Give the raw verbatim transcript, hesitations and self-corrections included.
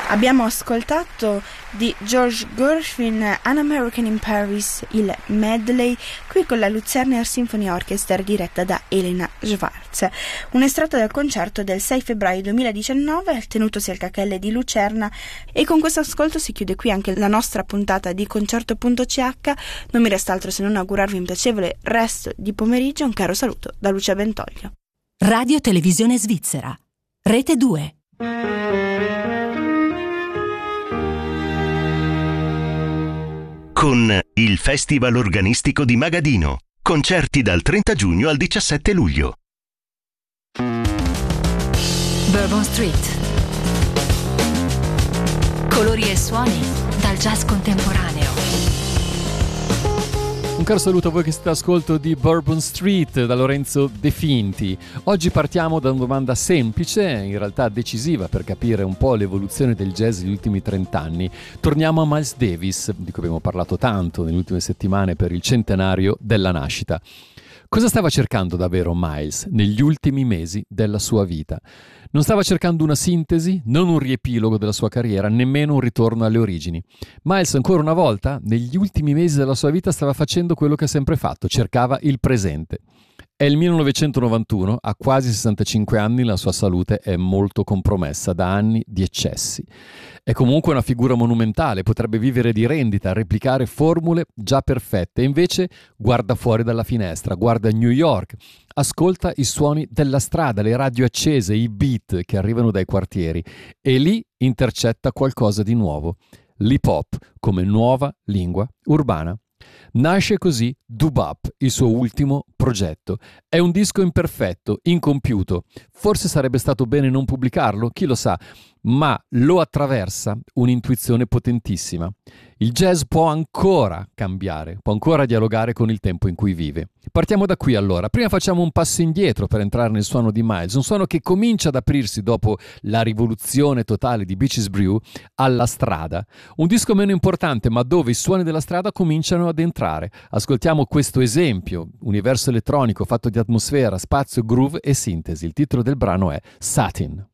Abbiamo ascoltato di George Gershwin An American in Paris, il medley, qui con la Luzerner Symphony Orchestra diretta da Elena Schwarz. Un estratto dal concerto del sei febbraio duemiladiciannove tenutosi al K H L di Lucerna, e con questo ascolto si chiude qui anche la nostra puntata di Concerto punto C H. Non mi resta altro se non augurarvi un piacevole resto di pomeriggio. Un caro saluto da Lucia Bentoglio. Radio Televisione Svizzera, Rete due. Con il Festival Organistico di Magadino. Concerti dal trenta giugno al diciassette luglio. Bourbon Street. Colori e suoni dal jazz contemporaneo. Un caro saluto a voi che siete all'ascolto di Bourbon Street da Lorenzo De Finti. Oggi partiamo da una domanda semplice, in realtà decisiva per capire un po' l'evoluzione del jazz negli ultimi trent'anni. Torniamo a Miles Davis, di cui abbiamo parlato tanto nelle ultime settimane per il centenario della nascita. Cosa stava cercando davvero Miles negli ultimi mesi della sua vita? Non stava cercando una sintesi, non un riepilogo della sua carriera, nemmeno un ritorno alle origini. Miles, ancora una volta, negli ultimi mesi della sua vita stava facendo quello che ha sempre fatto, cercava il presente. È il millenovecentonovantuno, ha quasi sessantacinque anni, la sua salute è molto compromessa da anni di eccessi. È comunque una figura monumentale, potrebbe vivere di rendita, replicare formule già perfette, e invece guarda fuori dalla finestra, guarda New York, ascolta i suoni della strada, le radio accese, i beat che arrivano dai quartieri, e lì intercetta qualcosa di nuovo, l'hip hop come nuova lingua urbana. Nasce così Doo-Bop, il suo ultimo progetto. È un disco imperfetto, incompiuto. Forse sarebbe stato bene non pubblicarlo, chi lo sa, ma lo attraversa un'intuizione potentissima. Il jazz può ancora cambiare, può ancora dialogare con il tempo in cui vive. Partiamo da qui allora. Prima facciamo un passo indietro per entrare nel suono di Miles, un suono che comincia ad aprirsi dopo la rivoluzione totale di Beaches Brew alla strada. Un disco meno importante, ma dove i suoni della strada cominciano ad entrare. Ascoltiamo questo esempio, universo elettronico fatto di atmosfera, spazio, groove e sintesi. Il titolo del brano è Satin.